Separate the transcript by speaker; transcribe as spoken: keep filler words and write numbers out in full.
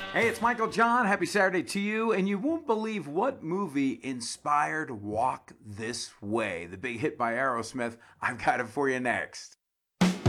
Speaker 1: Hey, it's Michael John. Happy Saturday to you. And you won't believe what movie inspired Walk This Way, the big hit by Aerosmith. I've got it for you next.